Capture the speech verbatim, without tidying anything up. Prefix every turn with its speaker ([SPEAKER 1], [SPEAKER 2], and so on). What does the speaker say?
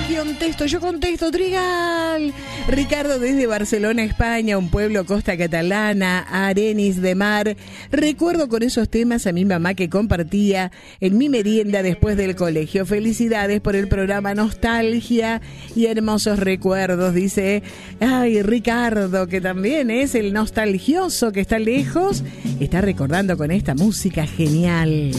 [SPEAKER 1] contesto, yo contesto, Trigal. Ricardo desde Barcelona, España, un pueblo costa catalana, Arenis de Mar. Recuerdo con esos temas a mi mamá que compartía en mi merienda después del colegio. Felicidades por el programa Nostalgia y hermosos recuerdos, dice. Ay, Ricardo, que también es el nostalgioso que está lejos, está recordando con esta música genial.